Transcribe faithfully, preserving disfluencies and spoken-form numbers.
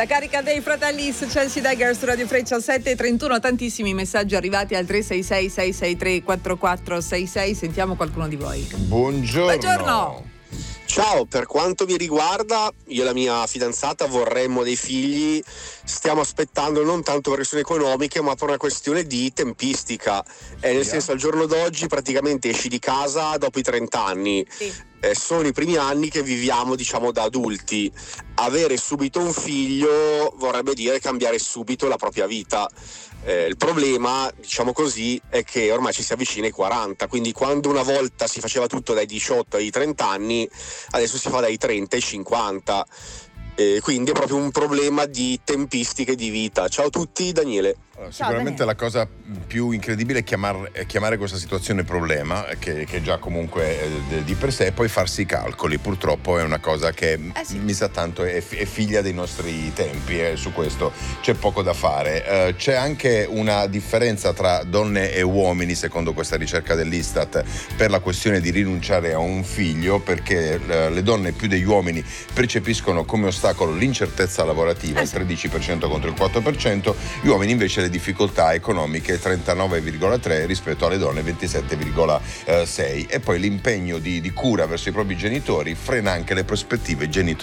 La carica dei Fratellis, Chelsea Dagger su Radio Freccia sette e trentuno, tantissimi messaggi arrivati al tre sei sei sei sei tre quattro quattro sei sei. Sentiamo qualcuno di voi. Buongiorno. Buongiorno. Ciao, per quanto mi riguarda, io e la mia fidanzata vorremmo dei figli, stiamo aspettando non tanto per questioni economiche ma per una questione di tempistica, eh, nel senso al giorno d'oggi praticamente esci di casa dopo i trenta anni, Sì. eh, sono i primi anni che viviamo diciamo da adulti, avere subito un figlio vorrebbe dire cambiare subito la propria vita. Eh, il problema, diciamo così, è che ormai ci si avvicina ai quaranta, quindi quando una volta si faceva tutto dai diciotto ai trenta anni, adesso si fa dai trenta ai cinquanta, eh, quindi è proprio un problema di tempistiche di vita. Ciao a tutti, Daniele. Allora, Ciao, sicuramente Daniele. la cosa più incredibile è chiamar, è chiamare questa situazione problema, che, che già comunque è di per sé, e poi farsi i calcoli. Purtroppo è una cosa che Eh sì. mi sa tanto è, è figlia dei nostri tempi, e su questo c'è poco da fare. Eh, c'è anche una differenza tra donne e uomini, secondo questa ricerca dell'Istat, per la questione di rinunciare a un figlio, perché eh, le donne più degli uomini percepiscono come ostacolo l'incertezza lavorativa, Eh il sì. tredici per cento contro il quattro per cento, gli uomini invece le difficoltà economiche trentanove virgola tre rispetto alle donne ventisette virgola sei, e poi l'impegno di, di cura verso i propri genitori frena anche le prospettive genitoriali.